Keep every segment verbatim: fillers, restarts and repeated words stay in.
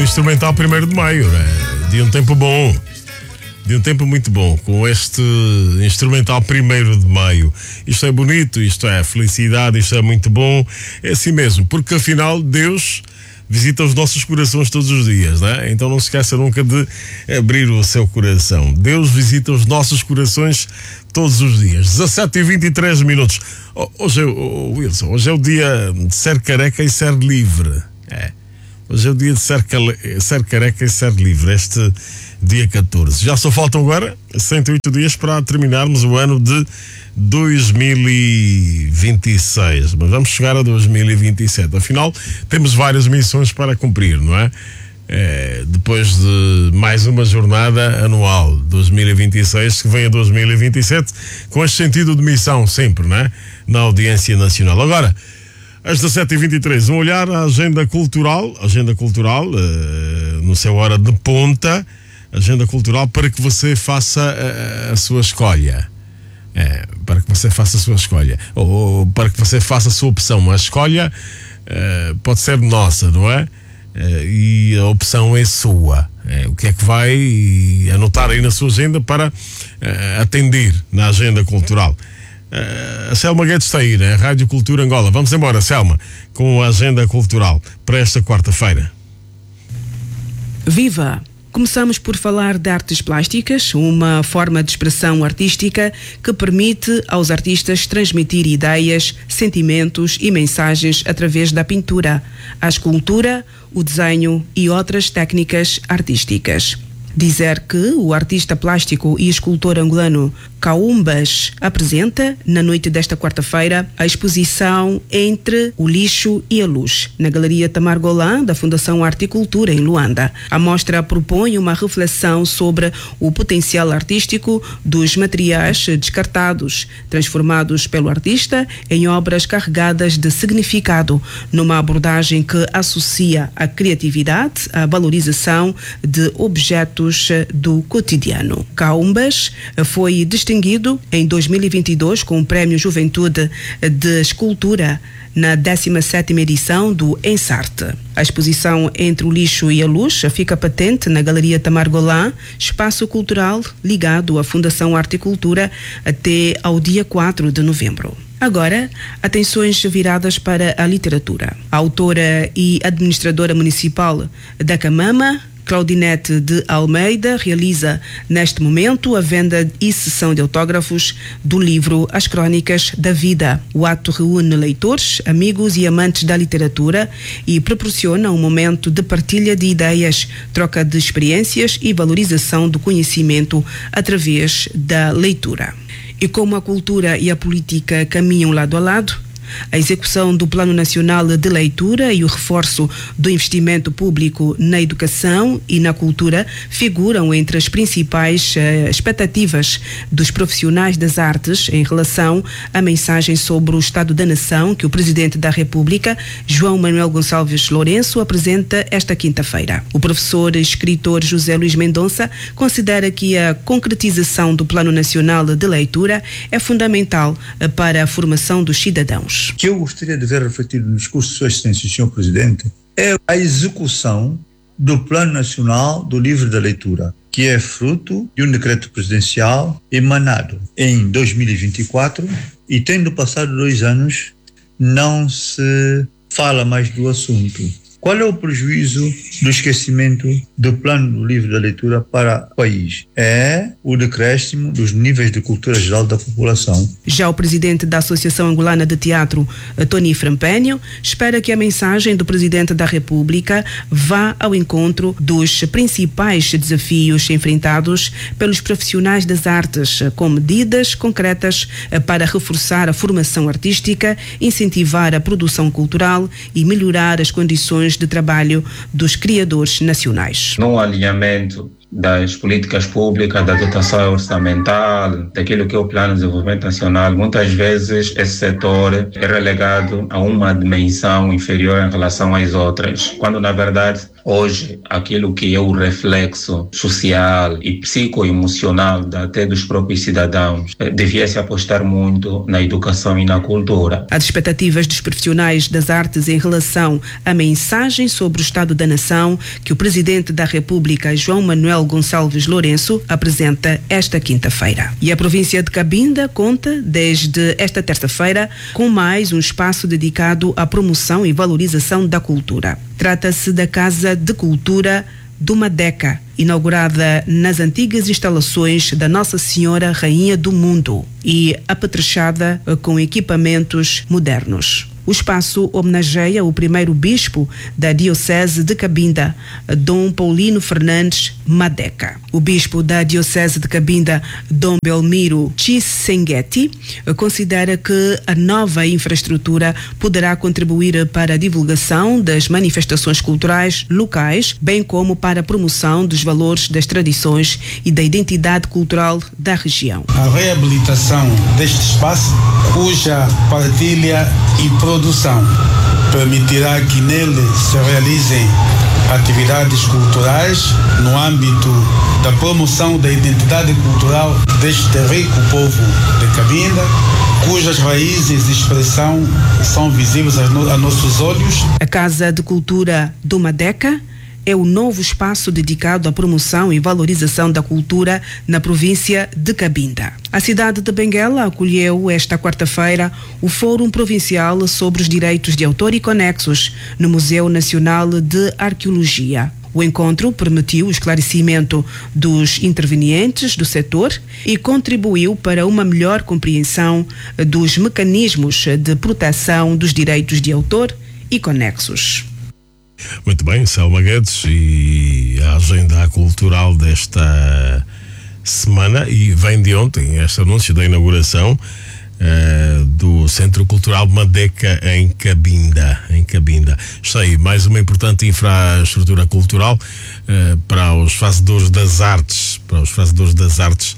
instrumental primeiro de maio, né? De um tempo bom. De um tempo muito bom, com este instrumental primeiro de maio. Isto é bonito, isto é felicidade, isto é muito bom. É assim mesmo, porque afinal Deus visita os nossos corações todos os dias, né? Então não se esqueça nunca de abrir o seu coração. Deus visita os nossos corações todos os dias. dezassete e vinte e três minutos. Hoje, oh, Wilson, hoje é o dia de ser careca e ser livre. É. Hoje é o dia de ser, ser careca e ser livre, este dia catorze. Já só faltam agora cento e oito dias para terminarmos o ano de dois mil e vinte e seis, mas vamos chegar a dois mil e vinte e sete. Afinal, temos várias missões para cumprir, não é? É, depois de mais uma jornada anual, dois mil e vinte e seis, que vem a dois mil e vinte e sete, com este sentido de missão sempre, não é? Na audiência nacional. Agora, às dezassete e vinte e três, um olhar à agenda cultural, agenda cultural, uh, no seu hora de ponta, agenda cultural para que você faça a, a sua escolha. É, para que você faça a sua escolha. Ou, ou para que você faça a sua opção. A escolha uh, pode ser nossa, não é? Uh, e a opção é sua. É, o que é que vai anotar aí na sua agenda para uh, atender na agenda cultural? Uh, a Selma Guedes está aí, né? Rádio Cultura Angola. Vamos embora, Selma, com a agenda cultural para esta quarta-feira. Viva! Começamos por falar de artes plásticas, uma forma de expressão artística que permite aos artistas transmitir ideias, sentimentos e mensagens através da pintura, a escultura, o desenho e outras técnicas artísticas. Dizer que o artista plástico e escultor angolano Kaumbas apresenta, na noite desta quarta-feira, a exposição Entre o Lixo e a Luz, na Galeria Tamar Golan, da Fundação Arte e Cultura, em Luanda. A mostra propõe uma reflexão sobre o potencial artístico dos materiais descartados, transformados pelo artista em obras carregadas de significado, numa abordagem que associa a criatividade à valorização de objetos do cotidiano. Kaumbas foi distinguido em dois mil e vinte e dois com o Prémio Juventude de Escultura na décima sétima edição do Ensarte. A exposição Entre o Lixo e a Luz fica patente na Galeria Tamar Golan, espaço cultural ligado à Fundação Arte e Cultura até ao dia quatro de novembro. Agora, atenções viradas para a literatura. A autora e administradora municipal da Camama, Claudinete de Almeida, realiza neste momento a venda e sessão de autógrafos do livro As Crónicas da Vida. O ato reúne leitores, amigos e amantes da literatura e proporciona um momento de partilha de ideias, troca de experiências e valorização do conhecimento através da leitura. E como a cultura e a política caminham lado a lado, a execução do Plano Nacional de Leitura e o reforço do investimento público na educação e na cultura figuram entre as principais uh, expectativas dos profissionais das artes em relação à mensagem sobre o Estado da Nação que o Presidente da República, João Manuel Gonçalves Lourenço, apresenta esta quinta-feira. O professor e escritor José Luís Mendonça considera que a concretização do Plano Nacional de Leitura é fundamental uh, para a formação dos cidadãos. O que eu gostaria de ver refletido no discurso de Sua Excelência, senhor Presidente, é a execução do Plano Nacional do Livro da Leitura, que é fruto de um decreto presidencial emanado em dois mil e vinte e quatro e, tendo passado dois anos, não se fala mais do assunto. Qual é o prejuízo do esquecimento do Plano do Livro da Leitura para o país? É o decréscimo dos níveis de cultura geral da população. Já o presidente da Associação Angolana de Teatro, Tony Frampênio, espera que a mensagem do Presidente da República vá ao encontro dos principais desafios enfrentados pelos profissionais das artes, com medidas concretas para reforçar a formação artística, incentivar a produção cultural e melhorar as condições de trabalho dos criadores nacionais. No alinhamento das políticas públicas, da dotação orçamental, daquilo que é o Plano de Desenvolvimento Nacional, muitas vezes esse setor é relegado a uma dimensão inferior em relação às outras, quando na verdade hoje aquilo que é o reflexo social e psicoemocional até dos próprios cidadãos devia se apostar muito na educação e na cultura. As expectativas dos profissionais das artes em relação à mensagem sobre o Estado da Nação que o Presidente da República, João Manuel Gonçalves Lourenço, apresenta esta quinta-feira. E a província de Cabinda conta, desde esta terça-feira, com mais um espaço dedicado à promoção e valorização da cultura. Trata-se da Casa de Cultura do Madeca, inaugurada nas antigas instalações da Nossa Senhora Rainha do Mundo e apetrechada com equipamentos modernos. O espaço homenageia o primeiro bispo da Diocese de Cabinda, Dom Paulino Fernandes Madeca. O bispo da Diocese de Cabinda, Dom Belmiro Chisengueti, considera que a nova infraestrutura poderá contribuir para a divulgação das manifestações culturais locais, bem como para a promoção dos valores das tradições e da identidade cultural da região. A reabilitação deste espaço, cuja partilha e produção permitirá que nele se realizem atividades culturais no âmbito da promoção da identidade cultural deste rico povo de Cabinda, cujas raízes e expressão são visíveis a, no, a nossos olhos. A Casa de Cultura do Madeca é o novo espaço dedicado à promoção e valorização da cultura na província de Cabinda. A cidade de Benguela acolheu esta quarta-feira o Fórum Provincial sobre os Direitos de Autor e Conexos no Museu Nacional de Arqueologia. O encontro permitiu o esclarecimento dos intervenientes do setor e contribuiu para uma melhor compreensão dos mecanismos de proteção dos direitos de autor e conexos. Muito bem, Selma Guedes, e a agenda cultural desta semana, e vem de ontem este anúncio da inauguração uh, do Centro Cultural Madeca em Cabinda, em Cabinda. Está aí mais uma importante infraestrutura cultural uh, para os fazedores das artes, para os fazedores das artes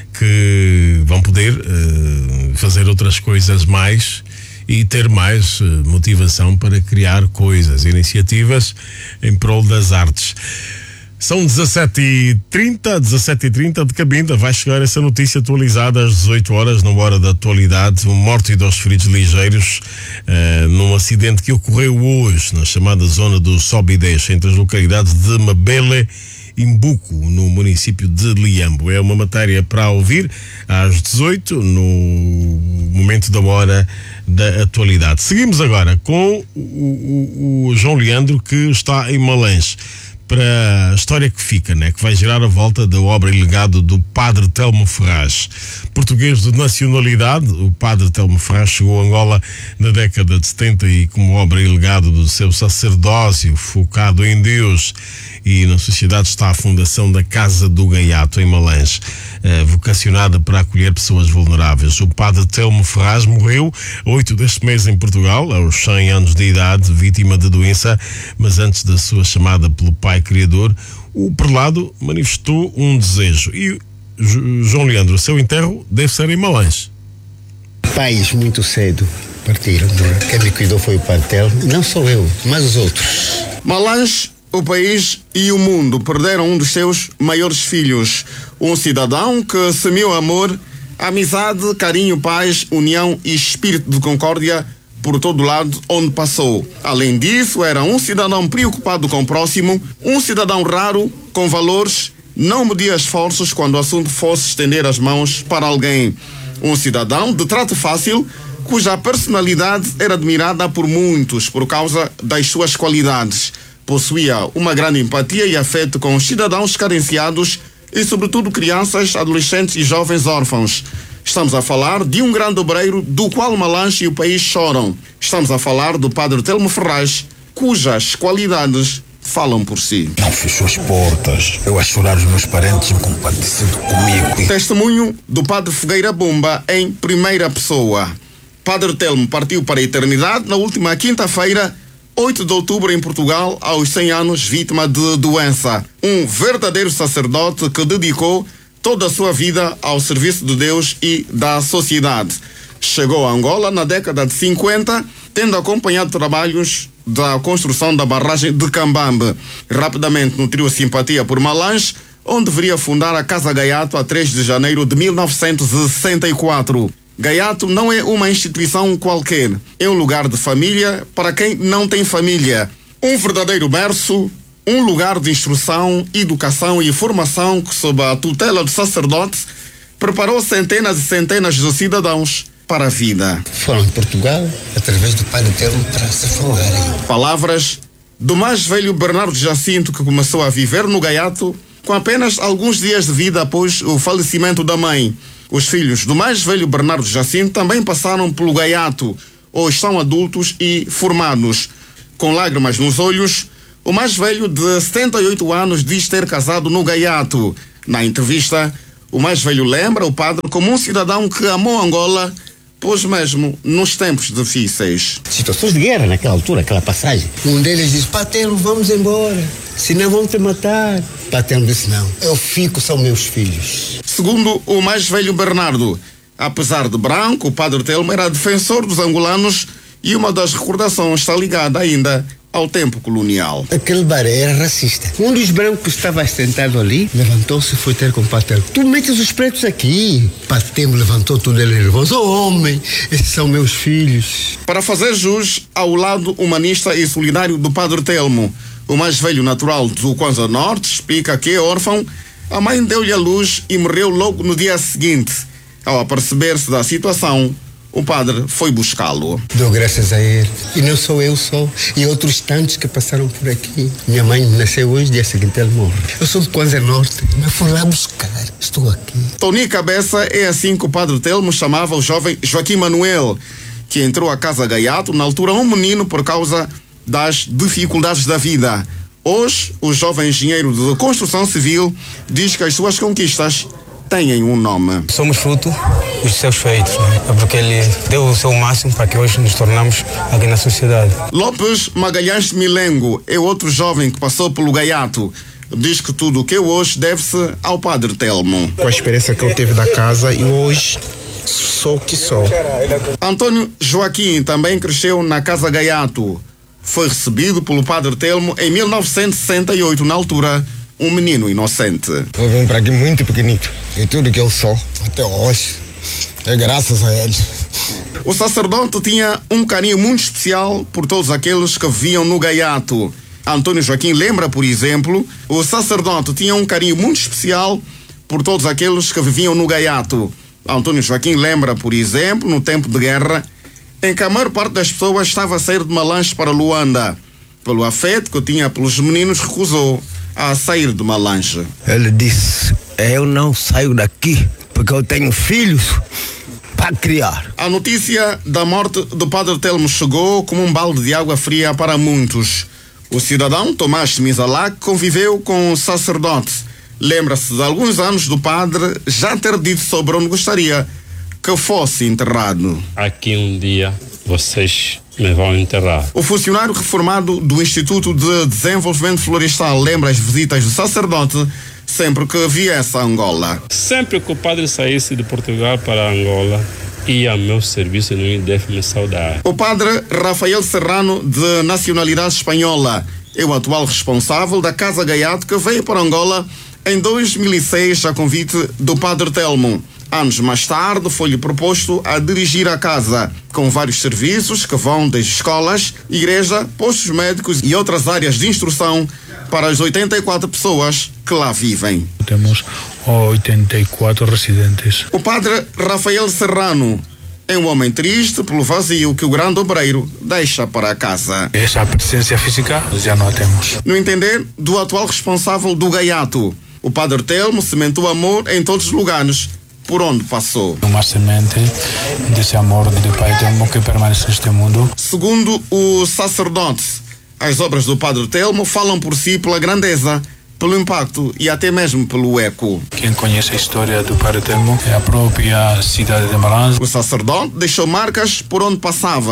que vão poder uh, fazer outras coisas mais e ter mais uh, motivação para criar coisas, iniciativas em prol das artes. São dezassete e trinta, dezassete e trinta de Cabinda. Vai chegar essa notícia atualizada às dezoito horas, na hora da atualidade. Um morto e dois feridos ligeiros uh, num acidente que ocorreu hoje na chamada zona do Sobe e Desce, entre as localidades de Mabele e Mbuco, no município de Liambo. É uma matéria para ouvir às dezoito, no momento da hora da atualidade. Seguimos agora com o, o, o João Leandro, que está em Malães, para a história que fica, né? Que vai girar a volta da obra e legado do Padre Telmo Ferraz. Português de nacionalidade, o Padre Telmo Ferraz chegou a Angola na década de setenta e, como obra e legado do seu sacerdócio focado em Deus e na sociedade, está a fundação da Casa do Gaiato em Malães, eh, vocacionada para acolher pessoas vulneráveis. O Padre Telmo Ferraz morreu a oito deste mês em Portugal, aos cem anos de idade, vítima de doença, mas antes da sua chamada pelo Pai Criador, o prelado manifestou um desejo. E João Leandro, o seu enterro deve ser em Malães. Pais muito cedo partiram. Quem me cuidou foi o Padre Telmo, não sou eu, mas os outros. Malães, o país e o mundo perderam um dos seus maiores filhos. Um cidadão que semeou amor, amizade, carinho, paz, união e espírito de concórdia por todo lado onde passou. Além disso, era um cidadão preocupado com o próximo, um cidadão raro, com valores, não media esforços quando o assunto fosse estender as mãos para alguém. Um cidadão de trato fácil, cuja personalidade era admirada por muitos por causa das suas qualidades. Possuía uma grande empatia e afeto com os cidadãos carenciados e, sobretudo, crianças, adolescentes e jovens órfãos. Estamos a falar de um grande obreiro do qual Malães e o país choram. Estamos a falar do Padre Telmo Ferraz, cujas qualidades falam por si. Não fechou as portas. Eu a chorar os meus parentes me compadecido comigo. Testemunho do Padre Fogueira Bomba em primeira pessoa. Padre Telmo partiu para a eternidade na última quinta-feira, oito de outubro em Portugal, aos cem anos, vítima de doença. Um verdadeiro sacerdote que dedicou toda a sua vida ao serviço de Deus e da sociedade. Chegou a Angola na década de cinquenta, tendo acompanhado trabalhos da construção da barragem de Cambambe. Rapidamente nutriu simpatia por Malange, onde viria fundar a Casa Gaiato a três de janeiro de mil novecentos e sessenta e quatro. Gaiato não é uma instituição qualquer, é um lugar de família para quem não tem família. Um verdadeiro berço, um lugar de instrução, educação e formação que, sob a tutela do sacerdote, preparou centenas e centenas de cidadãos para a vida. Foram em Portugal, através do Padre Telmo, para se formarem. Palavras do mais velho Bernardo Jacinto, que começou a viver no Gaiato com apenas alguns dias de vida após o falecimento da mãe. Os filhos do mais velho Bernardo Jacinto também passaram pelo Gaiato, hoje são adultos e formados. Com lágrimas nos olhos, o mais velho de setenta e oito anos diz ter casado no Gaiato. Na entrevista, o mais velho lembra o padre como um cidadão que amou Angola, pois mesmo nos tempos difíceis. Situações de guerra naquela altura, aquela passagem. Um deles diz: Paterno, vamos embora, senão vão te matar. Paterno disse: não, eu fico, são meus filhos. Segundo o mais velho Bernardo, apesar de branco, o Padre Telmo era defensor dos angolanos e uma das recordações está ligada ainda ao tempo colonial. Aquele bar era racista. Um dos brancos que estava sentado ali levantou-se e foi ter com o Paterno: tu metes os pretos aqui. Paterno levantou tudo, ele nervoso: oh, homem, esses são meus filhos. Para fazer jus ao lado humanista e solidário do Padre Telmo, o mais velho natural do Kwanza Norte explica que é órfão. A mãe deu-lhe a luz e morreu logo no dia seguinte. Ao aperceber-se da situação, o padre foi buscá-lo. Dou graças a ele. E não sou eu só, e outros tantos que passaram por aqui. Minha mãe nasceu hoje, dia seguinte ela morre. Eu sou do Kwanza Norte, mas fui lá buscar. Estou aqui. Tony Cabeça é assim que o Padre Telmo chamava o jovem Joaquim Manuel, que entrou à Casa Gaiato, na altura um menino, por causa das dificuldades da vida. Hoje, o jovem engenheiro de construção civil diz que as suas conquistas têm um nome. Somos fruto dos seus feitos, né? É porque ele deu o seu máximo para que hoje nos tornamos aqui na sociedade. Lopes Magalhães Milengo é outro jovem que passou pelo Gaiato. Diz que tudo o que é hoje deve-se ao Padre Telmo. Com a experiência que eu tive da casa, e hoje sou o que sou. Antônio Joaquim também cresceu na Casa Gaiato. Foi recebido pelo Padre Telmo em mil novecentos e sessenta e oito, na altura um menino inocente. Eu vim para aqui muito pequenito, e tudo que eu sou até hoje é graças a ele. O sacerdote tinha um carinho muito especial por todos aqueles que viviam no Gaiato. Antônio Joaquim lembra, por exemplo, o sacerdote tinha um carinho muito especial por todos aqueles que viviam no Gaiato. Antônio Joaquim lembra, por exemplo, no tempo de guerra, em que a maior parte das pessoas estava a sair de Malange para Luanda. Pelo afeto que tinha pelos meninos, recusou a sair de Malange. Ele disse: eu não saio daqui porque eu tenho filhos para criar. A notícia da morte do Padre Telmo chegou como um balde de água fria para muitos. O cidadão Tomás Mizalá conviveu com o sacerdote. Lembra-se de alguns anos do padre já ter dito sobre onde gostaria que fosse enterrado. Aqui um dia vocês me vão enterrar. O funcionário reformado do Instituto de Desenvolvimento Florestal lembra as visitas do sacerdote sempre que viesse a Angola. Sempre que o padre saísse de Portugal para Angola, ia ao meu serviço e não deve me saudar. O padre Rafael Serrano, de nacionalidade espanhola, é o atual responsável da Casa Gaiato, que veio para Angola em dois mil e seis a convite do Padre Telmo. Anos mais tarde foi-lhe proposto a dirigir a casa, com vários serviços que vão desde escolas, igreja, postos médicos e outras áreas de instrução para as oitenta e quatro pessoas que lá vivem. Temos oitenta e quatro residentes. O padre Rafael Serrano é um homem triste pelo vazio que o grande obreiro deixa para a casa. Essa presença física já não a temos. No entender do atual responsável do Gaiato, o Padre Telmo sementou amor em todos os lugares por onde passou. Uma semente desse amor do Pai Telmo que permanece neste mundo. Segundo o sacerdote, as obras do Padre Telmo falam por si pela grandeza, pelo impacto e até mesmo pelo eco. Quem conhece a história do Padre Telmo é a própria cidade de Malange. O sacerdote deixou marcas por onde passava.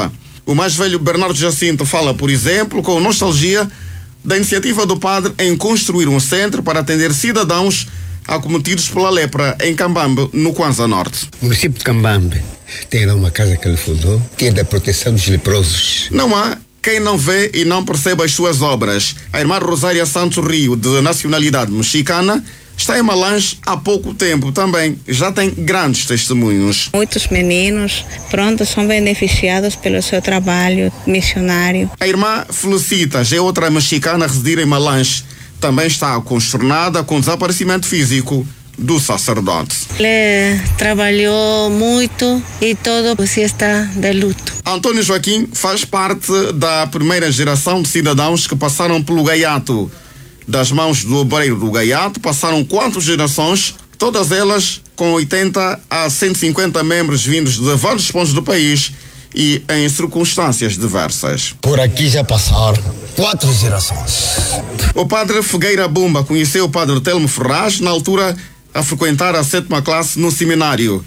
O mais velho Bernardo Jacinto fala, por exemplo, com nostalgia da iniciativa do padre em construir um centro para atender cidadãos acometidos pela lepra em Cambambe, no Kwanza Norte. O município de Cambambe tem lá uma casa que ele fundou, que é da proteção dos leprosos. Não há quem não vê e não perceba as suas obras. A irmã Rosária Santos Rio, de nacionalidade mexicana, está em Malange há pouco tempo também. Já tem grandes testemunhos. Muitos meninos, pronto, são beneficiados pelo seu trabalho missionário. A irmã Felicita, já é outra mexicana a residir em Malange, também está consternada com o desaparecimento físico do sacerdote. Ele trabalhou muito e todo se está de luto. Antônio Joaquim faz parte da primeira geração de cidadãos que passaram pelo gaiato. Das mãos do obreiro do gaiato passaram quatro gerações, todas elas com oitenta a cento e cinquenta membros vindos de vários pontos do país e em circunstâncias diversas. Por aqui já passaram quatro gerações. O padre Figueira Bumba conheceu o padre Telmo Ferraz na altura a frequentar a sétima classe no seminário.